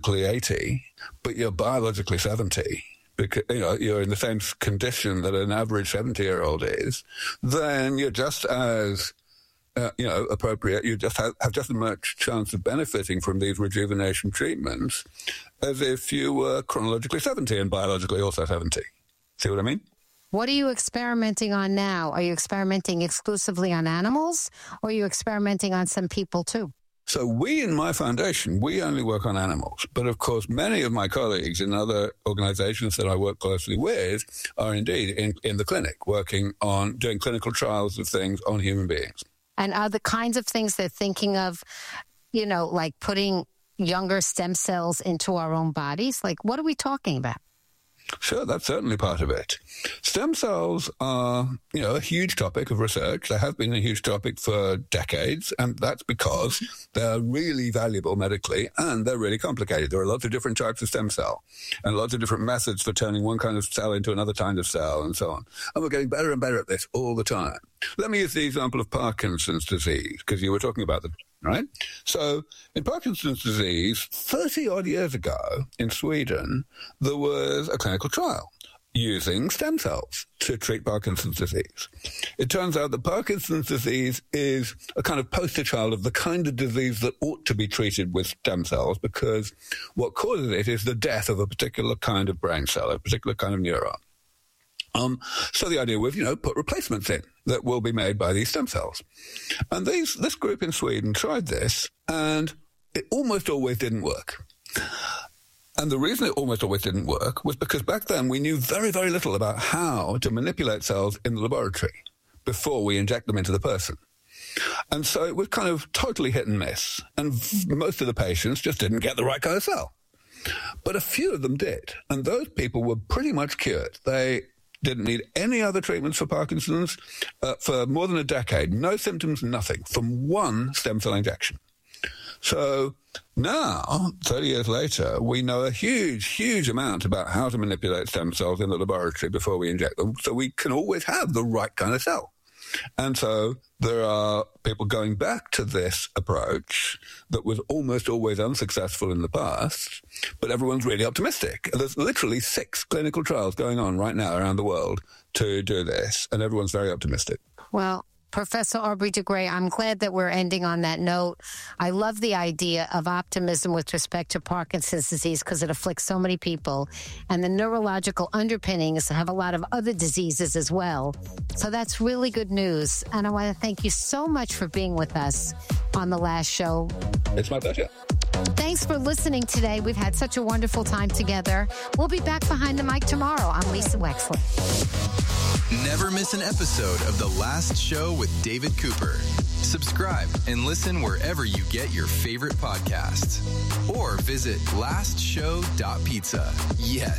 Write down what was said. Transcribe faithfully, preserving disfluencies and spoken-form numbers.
chronologically eighty, but you're biologically seventy, because you know you're in the same condition that an average seventy-year-old is, then you're just as uh, you know appropriate. You just have, have just as much chance of benefiting from these rejuvenation treatments as if you were chronologically seventy and biologically also seventy. See what I mean? What are you experimenting on now? Are you experimenting exclusively on animals, or are you experimenting on some people too? So we in my foundation, we only work on animals. But of course, many of my colleagues in other organizations that I work closely with are indeed in, in the clinic working on doing clinical trials of things on human beings. And are the kinds of things they're thinking of, you know, like putting younger stem cells into our own bodies? Like, what are we talking about? Sure, that's certainly part of it. Stem cells are, you know, a huge topic of research. They have been a huge topic for decades, and that's because they're really valuable medically, and they're really complicated. There are lots of different types of stem cell, and lots of different methods for turning one kind of cell into another kind of cell, and so on. And we're getting better and better at this all the time. Let me use the example of Parkinson's disease, because you were talking about the right? So in Parkinson's disease, thirty-odd years ago in Sweden, there was a clinical trial using stem cells to treat Parkinson's disease. It turns out that Parkinson's disease is a kind of poster child of the kind of disease that ought to be treated with stem cells, because what causes it is the death of a particular kind of brain cell, a particular kind of neuron. Um, so the idea was, you know, put replacements in that will be made by these stem cells. And these, this group in Sweden tried this, and it almost always didn't work. And the reason it almost always didn't work was because back then we knew very, very little about how to manipulate cells in the laboratory before we inject them into the person. And so it was kind of totally hit and miss. And most of the patients just didn't get the right kind of cell. But a few of them did. And those people were pretty much cured. They didn't need any other treatments for Parkinson's uh, for more than a decade. No symptoms, nothing, from one stem cell injection. So now, thirty years later, we know a huge, huge amount about how to manipulate stem cells in the laboratory before we inject them, so we can always have the right kind of cell. And so there are people going back to this approach that was almost always unsuccessful in the past, but everyone's really optimistic. There's literally six clinical trials going on right now around the world to do this, and everyone's very optimistic. Well, Professor Aubrey de Grey, I'm glad that we're ending on that note. I love the idea of optimism with respect to Parkinson's disease because it afflicts so many people. And the neurological underpinnings have a lot of other diseases as well. So that's really good news. And I want to thank you so much for being with us on The Last Show. It's my pleasure. Thanks for listening today. We've had such a wonderful time together. We'll be back behind the mic tomorrow. I'm Lisa Wexler. Never miss an episode of The Last Show with David Cooper. Subscribe and listen wherever you get your favorite podcasts. Or visit last show dot pizza. Yes.